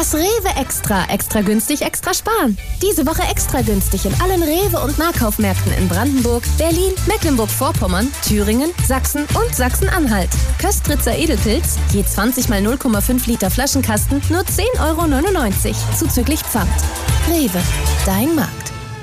Das Rewe Extra. Extra günstig, extra sparen. Diese Woche extra günstig in allen Rewe- und Nahkaufmärkten in Brandenburg, Berlin, Mecklenburg-Vorpommern, Thüringen, Sachsen und Sachsen-Anhalt. Köstritzer Edelpilz, je 20 mal 0,5 Liter Flaschenkasten, nur 10,99 €, zuzüglich Pfand. Rewe, dein Markt.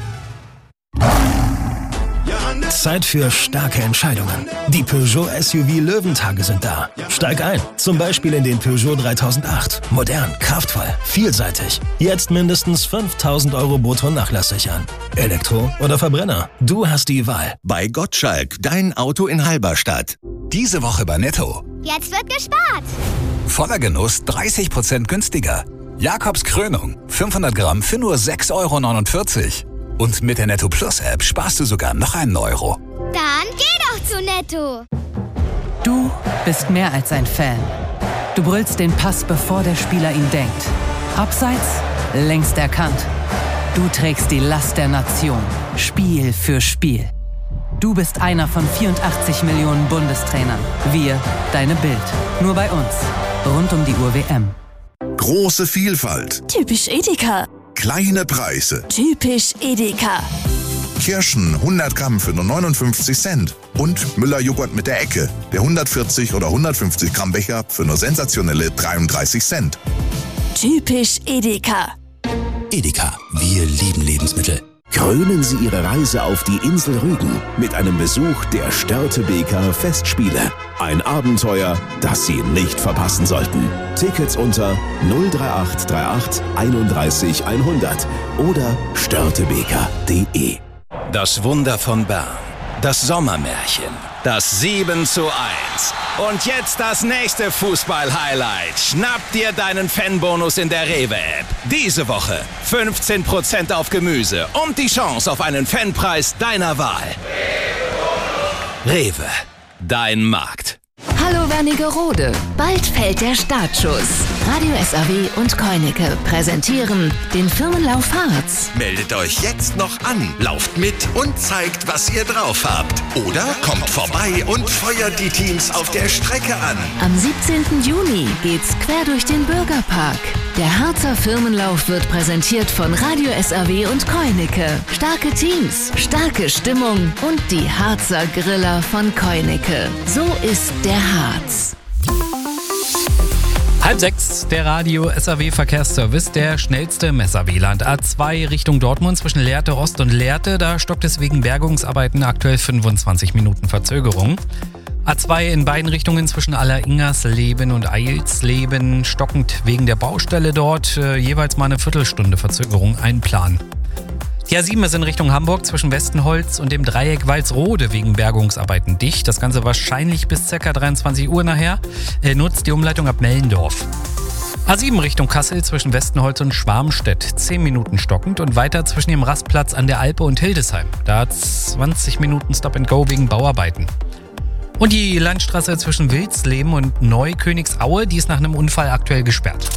Zeit für starke Entscheidungen. Die Peugeot SUV Löwentage sind da. Steig ein, zum Beispiel in den Peugeot 3008. Modern, kraftvoll, vielseitig. Jetzt mindestens 5.000 € brutto nachlasssichern. Elektro oder Verbrenner, du hast die Wahl. Bei Gottschalk, dein Auto in Halberstadt. Diese Woche bei Netto. Jetzt wird gespart. Voller Genuss 30% günstiger. Jakobs Krönung, 500 Gramm für nur 6,49 €. Und mit der Netto Plus App sparst du sogar noch einen Euro. Dann geh doch zu Netto. Du bist mehr als ein Fan. Du brüllst den Pass, bevor der Spieler ihn denkt. Abseits, längst erkannt. Du trägst die Last der Nation, Spiel für Spiel. Du bist einer von 84 Millionen Bundestrainern. Wir, deine Bild. Nur bei uns. Rund um die Uhr WM. Große Vielfalt. Typisch Edeka. Kleine Preise. Typisch Edeka. Kirschen 100 Gramm für nur 59 Cent. Und Müller-Joghurt mit der Ecke. Der 140 oder 150 Gramm Becher für nur sensationelle 33 Cent. Typisch Edeka. Edeka, wir lieben Lebensmittel. Krönen Sie Ihre Reise auf die Insel Rügen mit einem Besuch der Störtebeker Festspiele. Ein Abenteuer, das Sie nicht verpassen sollten. Tickets unter 03838 31 100 oder störtebeker.de. Das Wunder von Bern. Das Sommermärchen. Das 7:1. Und jetzt das nächste Fußball-Highlight. Schnapp dir deinen Fanbonus in der Rewe-App. Diese Woche 15% auf Gemüse und die Chance auf einen Fanpreis deiner Wahl. Rewe, dein Markt. Hallo Wernigerode, bald fällt der Startschuss. Radio SAW und Koineke präsentieren den Firmenlauf Harz. Meldet euch jetzt noch an, lauft mit und zeigt, was ihr drauf habt. Oder kommt vorbei und feuert die Teams auf der Strecke an. Am 17. Juni geht's quer durch den Bürgerpark. Der Harzer Firmenlauf wird präsentiert von Radio SAW und Koineke. Starke Teams, starke Stimmung und die Harzer Griller von Koineke. So ist der Harz. 5:30, der Radio SAW Verkehrsservice, der schnellste im SAW-Land. A2 Richtung Dortmund zwischen Lehrte Ost und Lehrte, da stockt es wegen Bergungsarbeiten aktuell 25 Minuten Verzögerung. A2 in beiden Richtungen zwischen Alleringersleben und Eilsleben, stockend wegen der Baustelle dort, jeweils mal eine Viertelstunde Verzögerung einplanen. Die A7 ist in Richtung Hamburg zwischen Westenholz und dem Dreieck Walsrode wegen Bergungsarbeiten dicht. Das Ganze wahrscheinlich bis ca. 23 Uhr nachher. Nutzt die Umleitung ab Mellendorf. A7 Richtung Kassel zwischen Westenholz und Schwarmstedt. 10 Minuten stockend und weiter zwischen dem Rastplatz an der Alpe und Hildesheim. Da 20 Minuten Stop and Go wegen Bauarbeiten. Und die Landstraße zwischen Wilsleben und Neukönigsau, die ist nach einem Unfall aktuell gesperrt.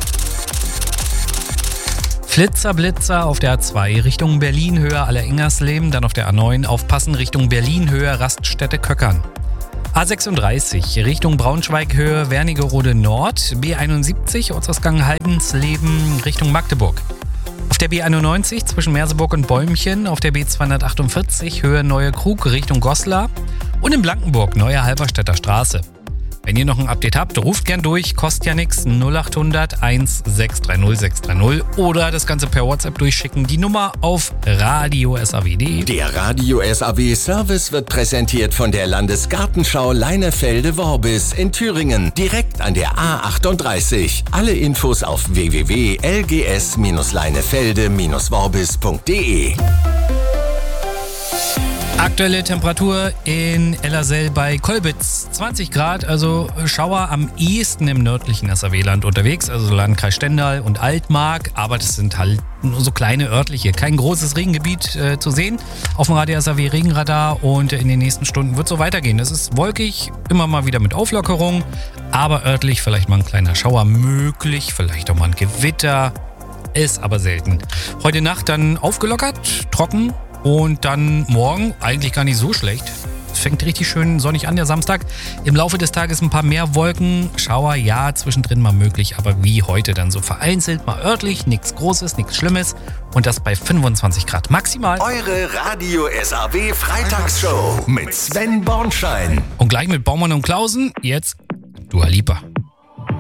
Flitzer-Blitzer auf der A2 Richtung Berlin-Höhe Alleringersleben, dann auf der A9 aufpassen Richtung Berlin-Höhe Raststätte-Köckern. A36 Richtung Braunschweig-Höhe Wernigerode Nord, B71 Ortsausgang Haldensleben Richtung Magdeburg. Auf der B91 zwischen Merseburg und Bäumchen, auf der B248 Höhe Neue Krug Richtung Goslar und in Blankenburg Neue Halberstädter Straße. Wenn ihr noch ein Update habt, ruft gern durch, kostet ja nichts, 0800 1630 630 oder das Ganze per WhatsApp durchschicken, die Nummer auf radio.saw.de. Der Radio SAW Service wird präsentiert von der Landesgartenschau Leinefelde-Worbis in Thüringen, direkt an der A38. Alle Infos auf www.lgs-leinefelde-worbis.de. Aktuelle Temperatur in Ellersell bei Kolbitz, 20 Grad, also Schauer am ehesten im nördlichen SAW-Land unterwegs, also Landkreis Stendal und Altmark, aber das sind halt nur so kleine örtliche, kein großes Regengebiet zu sehen. Auf dem Radio SAW Regenradar und in den nächsten Stunden wird es so weitergehen. Es ist wolkig, immer mal wieder mit Auflockerung, aber örtlich vielleicht mal ein kleiner Schauer möglich, vielleicht auch mal ein Gewitter, ist aber selten. Heute Nacht dann aufgelockert, trocken. Und dann morgen eigentlich gar nicht so schlecht. fängt richtig schön sonnig an, der Samstag. Im Laufe des Tages ein paar mehr Wolken, Schauer, ja, zwischendrin mal möglich, aber wie heute dann so vereinzelt, mal örtlich, nichts Großes, nichts Schlimmes und das bei 25 Grad maximal. Eure Radio SAW Freitagsshow mit Sven Bornschein. Und gleich mit Baumann und Klausen, jetzt Dua Lipa.